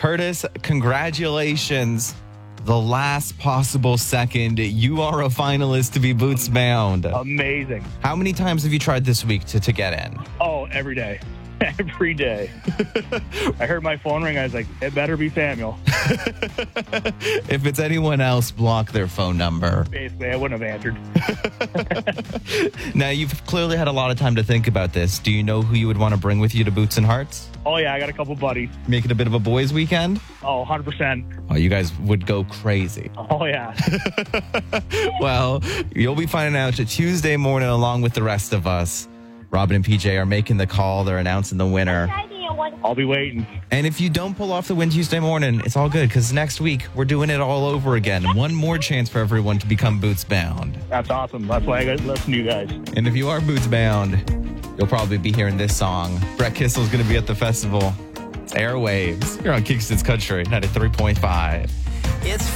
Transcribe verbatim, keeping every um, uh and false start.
Curtis, congratulations. The last possible second, you are a finalist to be Boots Bound. Amazing. How many times have you tried this week to, to get in? Oh, every day. Every day. I heard my phone ring. I was like, it better be Samuel. If it's anyone else, block their phone number. Basically, I wouldn't have answered. Now, you've clearly had a lot of time to think about this. Do you know who you would want to bring with you to Boots and Hearts? Oh, yeah, I got a couple buddies. Make it a bit of a boys' weekend? Oh, one hundred percent. Oh, you guys would go crazy. Oh, yeah. Well, you'll be finding out Tuesday morning along with the rest of us. Robin and P J are making the call. They're announcing the winner. I'll be waiting. And if you don't pull off the win Tuesday morning, it's all good because next week we're doing it all over again. One more chance for everyone to become Boots Bound. That's awesome. That's why I got to listen to you guys. And if you are Boots Bound, you'll probably be hearing this song. Brett Kissel's going to be at the festival. It's Airwaves. You're on Kingston's Country, ninety-three point five. It's